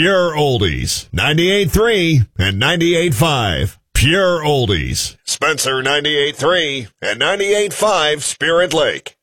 Pure Oldies, 98.3 and 98.5. Pure Oldies. Spencer 98.3 and 98.5 Spirit Lake.